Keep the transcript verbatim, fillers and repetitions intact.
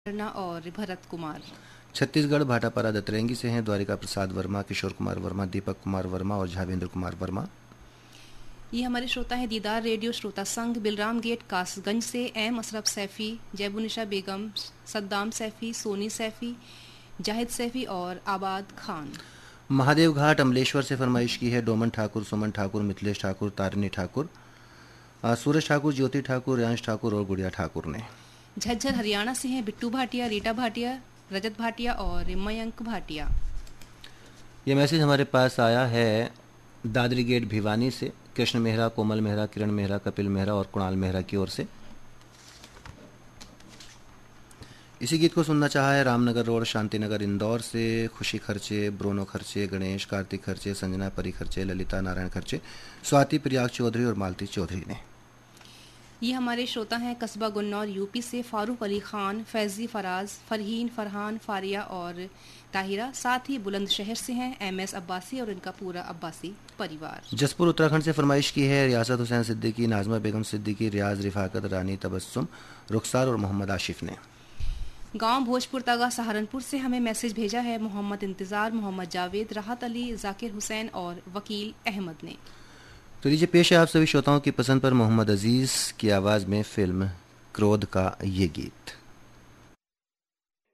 करना और भरत कुमार। छत्तीसगढ़ भाटापारा दतरंगी से हैं द्वारिका प्रसाद वर्मा, किशोर कुमार वर्मा, दीपक कुमार वर्मा और झावेंद्र कुमार वर्मा। ये हमारे श्रोता हैं दीदार रेडियो श्रोता संघ बिलराम गेट कासगंज से एम अशरफ सैफ़ी, जयबुनिशा बेगम, सद्दाम सैफ़ी, सोनी सैफ़ी, जाहिद सैफ़ी और आबाद खान। महादेव घाट अमलेश्वर से फरमाइश की है डोमन ठाकुर, सुमन ठाकुर, मिथिलेश ठाकुर, तारिणी ठाकुर, सूरज ठाकुर, ज्योति ठाकुर, रियांश ठाकुर और गुड़िया ठाकुर ने। झज्जर हरियाणा से हैं बिट्टू भाटिया, रीटा भाटिया, रजत भाटिया और मयंक भाटिया। ये मैसेज हमारे पास आया है दादरी गेट भिवानी से कृष्ण मेहरा, कोमल मेहरा, किरण मेहरा, कपिल मेहरा और कुणाल मेहरा की ओर से। इसी गीत को सुनना चाहा है रामनगर रोड शांतिनगर इंदौर से खुशी खर्चे, ब्रोनो खर्चे, गणेश, कार्तिक खर्चे, संजना परी खर्चे, ललिता नारायण खर्चे, स्वाति प्रियाग चौधरी और मालती चौधरी ने। ये हमारे श्रोता हैं कस्बा गुन्नौर यूपी से फारूक अली खान, फैजी फराज, फरहीन, फरहान, फारिया और ताहिरा। साथ ही बुलंदशहर से हैं एम एस अब्बासी और इनका पूरा अब्बासी परिवार। जसपुर उत्तराखंड से फरमाइश की है रियासत हुसैन सिद्दीकी, नाजमा बेगम सिद्दीकी, रियाज, रिफाकत, रानी तबस्सुम, रुखसार और मोहम्मद आशिफ ने। गांव भोजपुर तगा सहारनपुर से हमें मैसेज भेजा है मोहम्मद इंतज़ार, मोहम्मद जावेद, राहत अली, जाकिर हुसैन और वकील अहमद ने। तो लीजिए पेश है आप सभी श्रोताओं की पसंद पर मोहम्मद अजीज़ की आवाज़ में फिल्म क्रोध का ये गीत।